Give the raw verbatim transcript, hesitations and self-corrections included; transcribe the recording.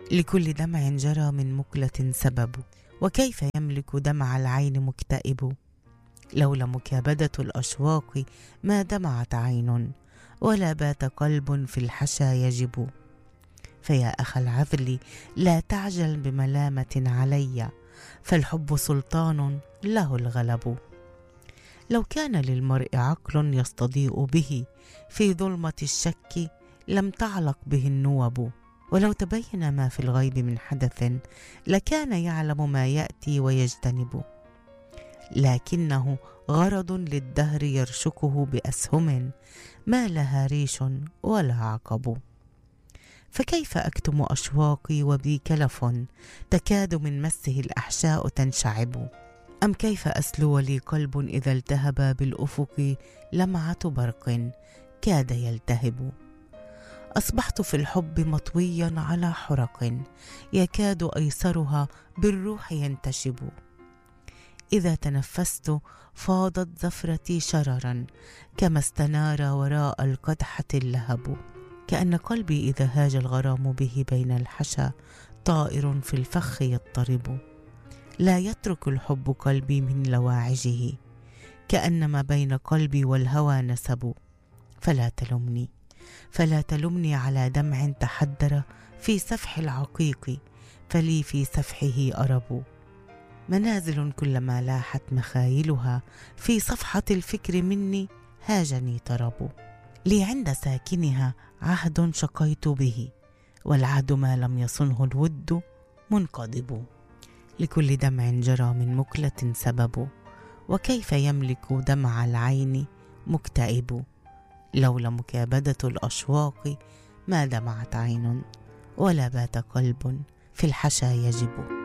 لكل دمع جرى من مقلة سبب، وكيف يملك دمع العين مكتئب؟ لولا مكابدة الأشواق ما دمعت عين، ولا بات قلب في الحشا يجب. فيا أخ العذل لا تعجل بملامة علي، فالحب سلطان له الغلب. لو كان للمرء عقل يستضيء به في ظلمة الشك لم تعلق به النوب، ولو تبين ما في الغيب من حدث لكان يعلم ما يأتي ويجتنب. لكنه غرض للدهر يرشكه بأسهم ما لها ريش ولا عقب. فكيف أكتم أشواقي وبي كلف تكاد من مسه الأحشاء تنشعب؟ أم كيف أسلو لي قلب إذا التهب بالأفق لمعة برق كاد يلتهب؟ أصبحت في الحب مطويا على حرق يكاد أيسرها بالروح ينتشب. إذا تنفست فاضت زفرتي شررا كما استنار وراء القدحة اللهب. كأن قلبي إذا هاج الغرام به بين الحشا طائر في الفخ يضطرب. لا يترك الحب قلبي من لواعجه، كأنما بين قلبي والهوى نسب. فلا تلمني فلا تلمني على دمع تحدر في سفح العقيق، فلي في سفحه أرب. منازل كلما لاحت مخايلها في صفحة الفكر مني هاجني طرب. لي عند ساكنها عهد شقيت به، والعهد ما لم يصنه الود منقضب. لكل دمع جرى من مقلة سبب، وكيف يملك دمع العين مكتئب؟ لولا مكابدة الأشواق ما دمعت عين، ولا بات قلب في الحشا يجب.